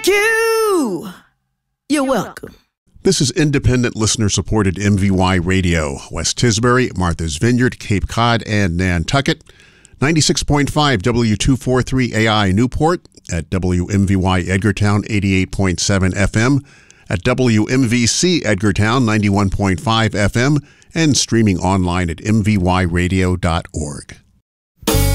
Thank you. You're welcome. This is independent listener-supported MVY Radio. West Tisbury, Martha's Vineyard, Cape Cod, and Nantucket. 96.5 W243 AI Newport, at WMVY Edgartown 88.7 FM, at WMVC Edgartown 91.5 FM, and streaming online at mvyradio.org.